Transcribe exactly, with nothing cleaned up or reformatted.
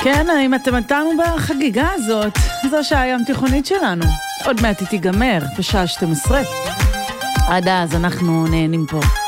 כן, אם אתם איתנו בחגיגה הזאת, זו השעה הים תיכונית שלנו. עוד מעט היא תיגמר, בשעה שתים עשרה. עד אז אנחנו נהנים פה.